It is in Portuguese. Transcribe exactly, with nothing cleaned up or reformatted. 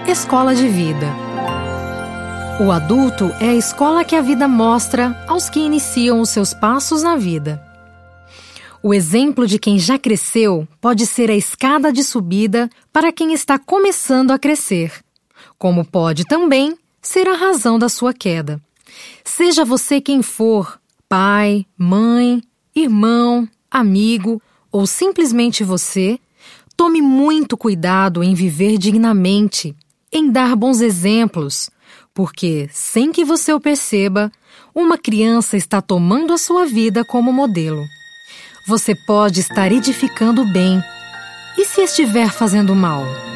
Escola de vida. O adulto é a escola que a vida mostra aos que iniciam os seus passos na vida. O exemplo de quem já cresceu pode ser a escada de subida para quem está começando a crescer, como pode também ser a razão da sua queda. Seja você quem for, pai, mãe, irmão, amigo ou simplesmente você, tome muito cuidado em viver dignamente, em dar bons exemplos, porque, sem que você o perceba, uma criança está tomando a sua vida como modelo. Você pode estar edificando bem. E se estiver fazendo mal?